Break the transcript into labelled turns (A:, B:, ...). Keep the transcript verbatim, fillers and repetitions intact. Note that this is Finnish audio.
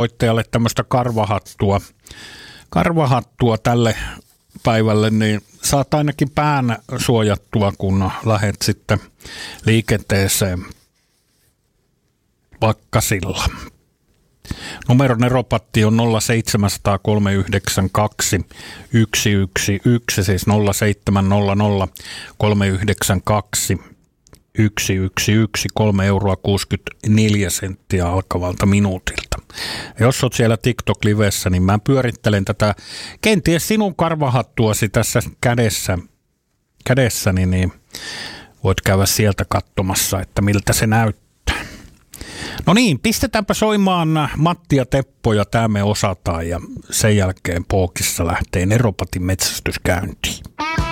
A: soittajalle tämmöistä karvahattua, karvahattua tälle päivälle, niin saat ainakin pään suojattua, kun lähdet sitten liikenteeseen pakkasilla. Numeron eropatti on nolla seitsemän nolla nolla kolme yhdeksän kaksi yksi yksi yksi, siis nolla seitsemän nolla nolla kolme yhdeksän kaksi yksi yksi yksi, kolme euroa kuusikymmentäneljä senttiä alkavalta minuutilta. Ja jos olet siellä TikTok-livessä, niin mä pyörittelen tätä kenties sinun karvahattuasi tässä kädessä, kädessäni, niin voit käydä sieltä katsomassa, että miltä se näyttää. No niin, pistetäänpä soimaan Matti ja Teppo ja tämä me osataan ja sen jälkeen Pookissa lähtee Neropatin metsästys käyntiin.